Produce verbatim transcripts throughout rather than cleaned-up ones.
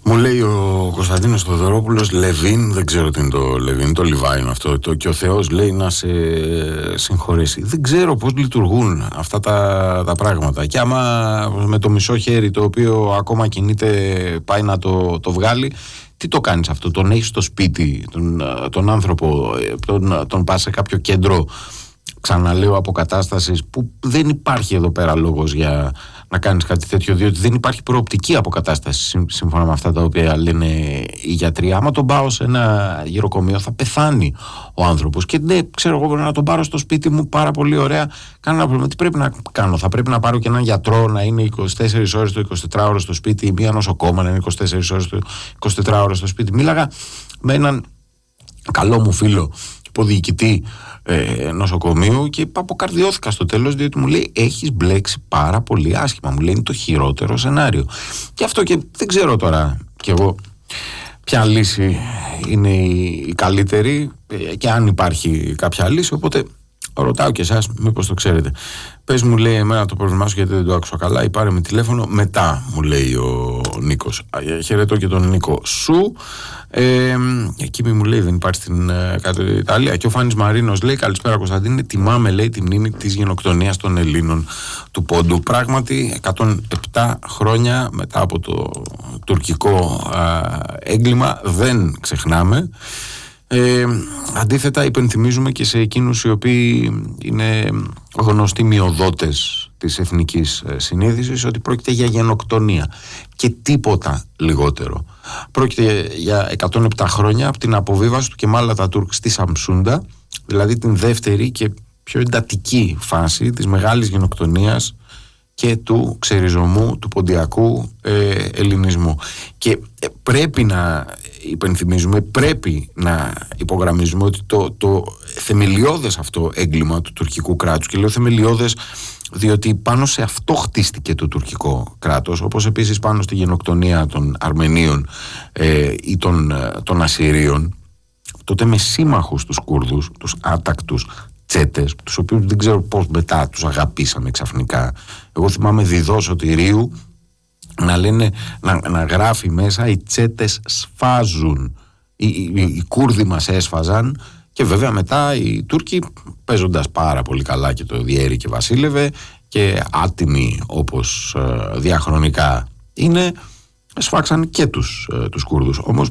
Μου λέει ο Κωνσταντίνος Θοδωρόπουλος, Λεβίν, δεν ξέρω τι είναι το Λεβίν, το Λιβάιν αυτό, το, και ο Θεός λέει να σε συγχωρέσει. Δεν ξέρω πώς λειτουργούν αυτά τα, τα πράγματα. Και άμα με το μισό χέρι το οποίο ακόμα κινείται πάει να το, το βγάλει, τι το κάνεις αυτό? Τον έχεις στο σπίτι, τον, τον άνθρωπο, τον, τον πας σε κάποιο κέντρο, ξαναλέω, αποκατάστασης, που δεν υπάρχει εδώ πέρα λόγος για να κάνεις κάτι τέτοιο, διότι δεν υπάρχει προοπτική αποκατάσταση σύμφωνα με αυτά τα οποία λένε οι γιατροί. Άμα τον πάω σε ένα γυροκομείο θα πεθάνει ο άνθρωπος. Και ναι, ξέρω εγώ, μπορεί να τον πάρω στο σπίτι μου πάρα πολύ ωραία, κανένα πρόβλημα. Τι πρέπει να κάνω? Θα πρέπει να πάρω και έναν γιατρό να είναι είκοσι τέσσερις ώρες το εικοσιτετράωρο στο σπίτι, ή μία νοσοκόμα να είναι είκοσι τέσσερις ώρες το εικοσιτετράωρο στο σπίτι? Μίλαγα με έναν καλό μου φίλο, υποδιοικητή ε, νοσοκομείου, και αποκαρδιώθηκα στο τέλος, διότι μου λέει έχεις μπλέξει πάρα πολύ άσχημα. Μου λέει είναι το χειρότερο σενάριο. Και αυτό, και δεν ξέρω τώρα κι εγώ ποια λύση είναι η, η καλύτερη ε, και αν υπάρχει κάποια λύση, οπότε ρωτάω και εσάς μήπως το ξέρετε. Πες μου, λέει, εμένα το πρόβλημά σου γιατί δεν το άκουσα καλά, ή πάρε με τηλέφωνο μετά, μου λέει ο Νίκος. Χαιρετώ και τον Νίκο σου. Ε, εκεί μου λέει δεν υπάρχει στην ε, κάτω Ιταλία. Και ο Φάνης Μαρίνος λέει, καλησπέρα Κωνσταντίνε, τιμάμε, λέει, τη μνήμη της γενοκτονίας των Ελλήνων του Πόντου. Πράγματι εκατόν επτά χρόνια μετά από το τουρκικό ε, έγκλημα δεν ξεχνάμε. Ε, αντίθετα υπενθυμίζουμε και σε εκείνους οι οποίοι είναι γνωστοί μειοδότες της εθνικής συνείδησης ότι πρόκειται για γενοκτονία και τίποτα λιγότερο. Πρόκειται για εκατόν επτά χρόνια από την αποβίβαση του Κεμάλ Ατατούρκ στη Σαμσούντα, δηλαδή την δεύτερη και πιο εντατική φάση της μεγάλης γενοκτονίας και του ξεριζωμού, του ποντιακού ε, ελληνισμού. Και ε, πρέπει να υπενθυμίζουμε, πρέπει να υπογραμμίζουμε ότι το, το θεμελιώδες αυτό έγκλημα του τουρκικού κράτους, και λέω θεμελιώδες διότι πάνω σε αυτό χτίστηκε το τουρκικό κράτος, όπως επίσης πάνω στη γενοκτονία των Αρμενίων ε, ή των, των Ασσυρίων, τότε με σύμμαχους τους Κούρδους, τους άτακτους τσέτες, τους οποίους δεν ξέρω πώς μετά τους αγαπήσαμε ξαφνικά. Εγώ θυμάμαι Διδό Σωτηρίου να λένε, να, να γράφει μέσα οι τσέτες σφάζουν, οι, οι, οι, οι Κούρδοι μας έσφαζαν, και βέβαια μετά οι Τούρκοι, παίζοντας πάρα πολύ καλά και το διέρη και βασίλευε και άτιμοι όπως ε, διαχρονικά είναι, σφάξαν και τους, ε, τους Κούρδους. Όμως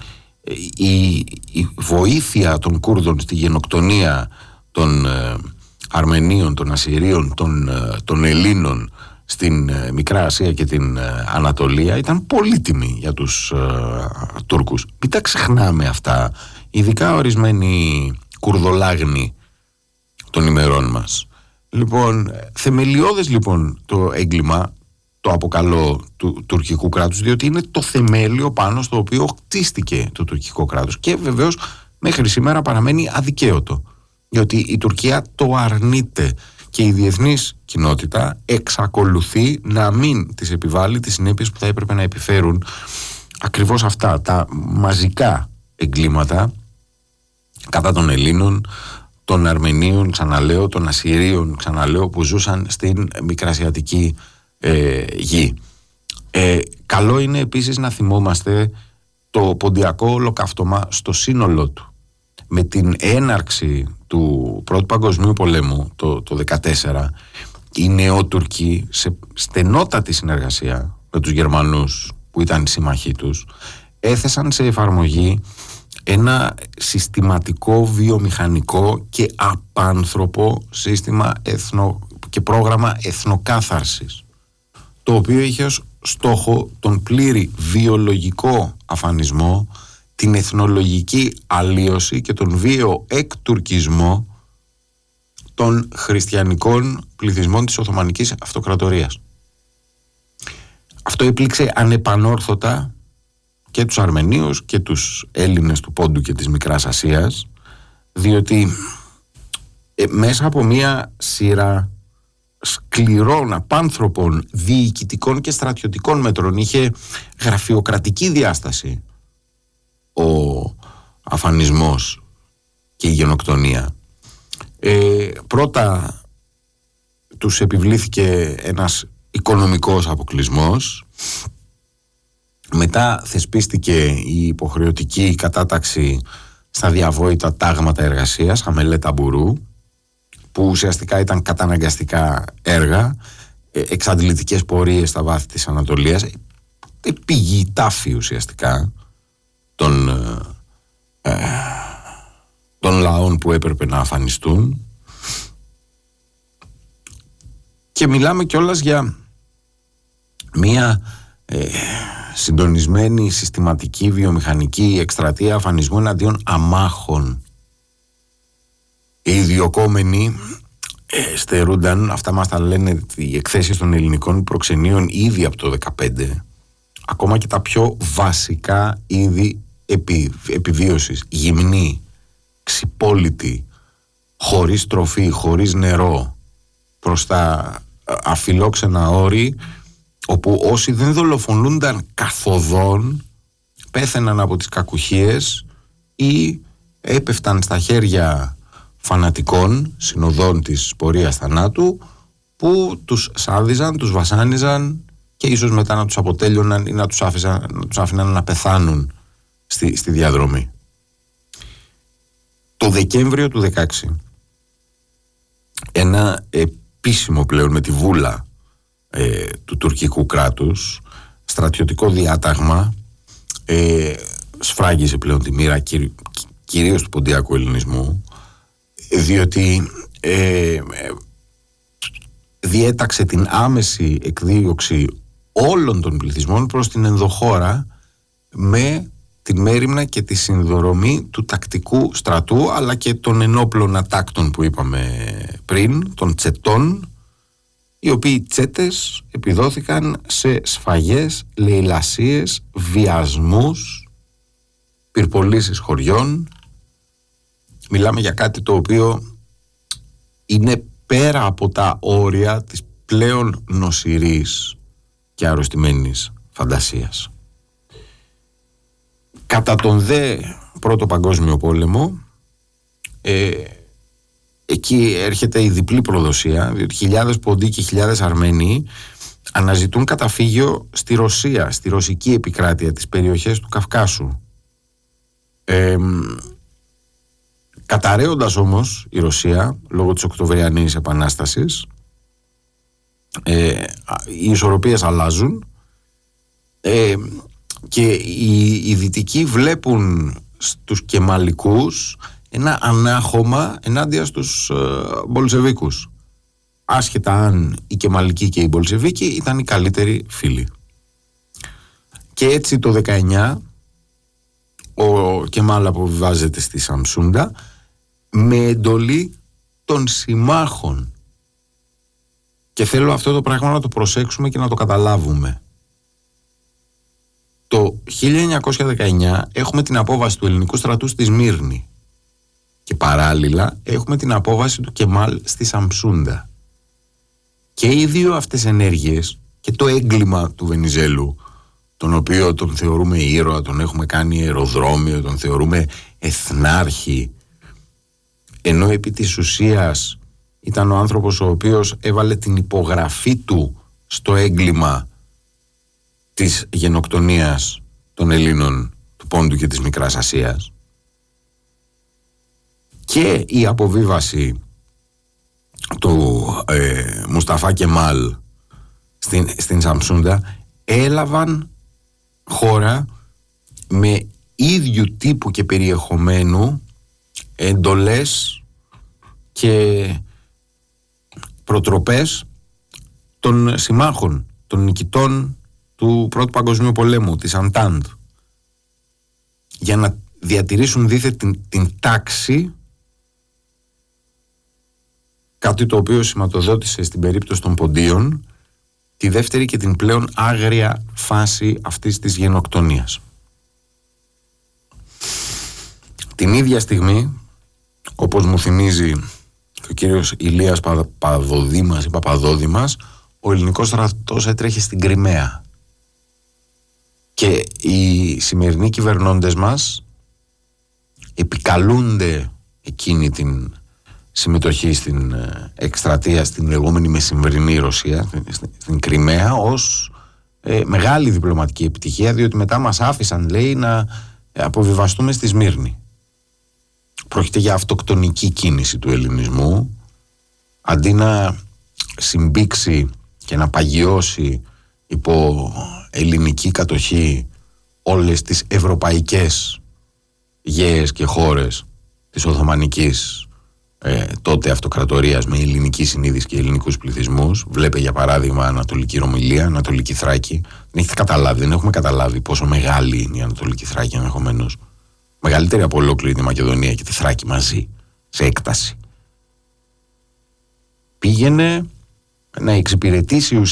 ε, η, η βοήθεια των Κούρδων στη γενοκτονία των ε, Αρμενίων, των Ασσυρίων, των, ε, των Ελλήνων στην ε, Μικρά Ασία και την ε, Ανατολία ήταν πολύτιμη για τους ε, Τούρκους. Μην τα ξεχνάμε αυτά, ειδικά ορισμένοι κουρδολάγνοι των ημερών μας. Λοιπόν, θεμελιώδες λοιπόν το έγκλημα, το αποκαλώ, του τουρκικού κράτους, διότι είναι το θεμέλιο πάνω στο οποίο χτίστηκε το τουρκικό κράτος, και βεβαίως μέχρι σήμερα παραμένει αδικαίωτο, διότι η Τουρκία το αρνείται και η διεθνής κοινότητα εξακολουθεί να μην της επιβάλλει τις συνέπειες που θα έπρεπε να επιφέρουν ακριβώς αυτά τα μαζικά εγκλήματα κατά των Ελλήνων, των Αρμενίων, ξαναλέω, των Ασσυρίων, ξαναλέω, που ζούσαν στην μικρασιατική ε, γη. Ε, καλό είναι επίσης να θυμόμαστε το ποντιακό ολοκαύτωμα στο σύνολό του. Με την έναρξη του Πρώτου Παγκοσμίου Πολέμου το, το δεκατέσσερα, οι νεότουρκοι σε στενότατη συνεργασία με τους Γερμανούς που ήταν σύμμαχοί τους έθεσαν σε εφαρμογή ένα συστηματικό, βιομηχανικό και απάνθρωπο σύστημα εθνο... και πρόγραμμα εθνοκάθαρσης, το οποίο είχε ως στόχο τον πλήρη βιολογικό αφανισμό, την εθνολογική αλλίωση και τον βίαιο εκτουρκισμό των χριστιανικών πληθυσμών της Οθωμανικής Αυτοκρατορίας. Αυτό έπληξε ανεπανόρθωτα και τους Αρμενίους και τους Έλληνες του Πόντου και της Μικράς Ασίας, διότι ε, μέσα από μία σειρά σκληρών, απάνθρωπων, διοικητικών και στρατιωτικών μέτρων, είχε γραφειοκρατική διάσταση ο αφανισμός και η γενοκτονία. Ε, πρώτα τους επιβλήθηκε ένας οικονομικός αποκλεισμός, Μετά θεσπίστηκε η υποχρεωτική κατάταξη στα διαβόητα τάγματα εργασίας, χαμελέτα μπουρού, που ουσιαστικά ήταν καταναγκαστικά έργα, εξαντλητικές πορείες στα βάθη της Ανατολίας, πηγή τάφη ουσιαστικά των, ε, των λαών που έπρεπε να αφανιστούν. Και μιλάμε κιόλας για μία ε, συντονισμένη συστηματική βιομηχανική εκστρατεία αφανισμού εναντίον αμάχων. Οι ιδιοκόμενοι ε, στερούνταν, αυτά μας τα λένε οι εκθέσεις των ελληνικών προξενείων ήδη από το δεκαπέντε, ακόμα και τα πιο βασικά είδη επι, επιβίωσης, γυμνή, ξυπόλυτη, χωρίς τροφή, χωρίς νερό, προς τα αφιλόξενα όρη, όπου όσοι δεν δολοφονούνταν καθοδόν πέθαιναν από τις κακουχίες ή έπεφταν στα χέρια φανατικών συνοδών της πορείας θανάτου, που τους σάδιζαν, τους βασάνιζαν και ίσως μετά να τους αποτέλειωναν ή να τους, άφησαν, να τους άφηναν να πεθάνουν στη, στη διαδρομή. Το Δεκέμβριο του δεκαέξι, ένα επίσημο πλέον με τη βούλα ε, του τουρκικού κράτους στρατιωτικό διάταγμα ε, σφράγιζε πλέον τη μοίρα κυρί, κυρίως του ποντιακού ελληνισμού, διότι ε, ε, διέταξε την άμεση εκδίωξη όλων των πληθυσμών προς την ενδοχώρα με την μέριμνα και τη συνδρομή του τακτικού στρατού, αλλά και των ενόπλων ατάκτων που είπαμε πριν, των τσετών, οι οποίοι τσέτες επιδόθηκαν σε σφαγές, λαιλασίες, βιασμούς, πυρπολίσεις χωριών. Μιλάμε για κάτι το οποίο είναι πέρα από τα όρια της πλέον νοσηρής και αρρωστημένης φαντασίας. Κατά τον δε Πρώτο Παγκόσμιο Πόλεμο, ε, εκεί έρχεται η διπλή προδοσία, διότι χιλιάδες Ποντοί και χιλιάδες Αρμένοι αναζητούν καταφύγιο στη Ρωσία, στη ρωσική επικράτεια, τις περιοχές του Καυκάσου. Ε, καταραίοντας όμως η Ρωσία, λόγω της Οκτωβριανής Επανάστασης, ε, οι ισορροπίες αλλάζουν, ε, και οι, οι Δυτικοί βλέπουν στους Κεμαλικούς ένα ανάχωμα ενάντια στους ε, Μπολσεβίκους, άσχετα αν οι Κεμαλικοί και οι Μπολσεβίκοι ήταν οι καλύτεροι φίλοι. Και έτσι το δεκαεννιά ο Κεμάλ αποβιβάζεται στη Σαμσούντα με εντολή των συμμάχων, και θέλω αυτό το πράγμα να το προσέξουμε και να το καταλάβουμε. Το χίλια εννιακόσια δεκαεννιά έχουμε την απόβαση του ελληνικού στρατού στη Σμύρνη και παράλληλα έχουμε την απόβαση του Κεμάλ στη Σαμσούντα. Και οι δύο αυτές ενέργειες και το έγκλημα του Βενιζέλου, τον οποίο τον θεωρούμε ήρωα, τον έχουμε κάνει αεροδρόμιο, τον θεωρούμε εθνάρχη, ενώ επί της ουσίας ήταν ο άνθρωπος ο οποίος έβαλε την υπογραφή του στο έγκλημα της γενοκτονίας των Ελλήνων του Πόντου και της Μικράς Ασίας, και η αποβίβαση του ε, Μουσταφά Κεμάλ στην, στην Σαμσούντα έλαβαν χώρα με ίδιου τύπου και περιεχομένου εντολές και προτροπές των συμμάχων, των νικητών του Πρώτου Παγκοσμίου Πολέμου, της Αντάντ, για να διατηρήσουν δίθεν την, την τάξη, κάτι το οποίο σηματοδότησε στην περίπτωση των Ποντίων τη δεύτερη και την πλέον άγρια φάση αυτής της γενοκτονίας. Την ίδια στιγμή, όπως μου θυμίζει ο κύριος Ηλίας Παπαδόδημας ή Παπαδόδημας, ο ελληνικός στρατός έτρεχε στην Κριμαία. Και οι σημερινοί κυβερνώντες μας επικαλούνται εκείνη την συμμετοχή στην εκστρατεία, στην λεγόμενη μεσημβρινή Ρωσία, στην Κριμαία, ως ε, μεγάλη διπλωματική επιτυχία, διότι μετά μας άφησαν, λέει, να αποβιβαστούμε στη Σμύρνη. Πρόκειται για αυτοκτονική κίνηση του ελληνισμού. Αντί να συμπήξει και να παγιώσει υπό ελληνική κατοχή όλες τις ευρωπαϊκές γέες και χώρες της Οθωμανικής ε, τότε αυτοκρατορίας με ελληνική συνείδηση και ελληνικούς πληθυσμούς, βλέπε για παράδειγμα Ανατολική Ρωμυλία, Ανατολική Θράκη, δεν έχετε καταλάβει, δεν έχουμε καταλάβει πόσο μεγάλη είναι η Ανατολική Θράκη ενδεχομένως, μεγαλύτερη από ολόκληρη τη Μακεδονία και τη Θράκη μαζί, σε έκταση. Πήγαινε να εξυπηρετήσει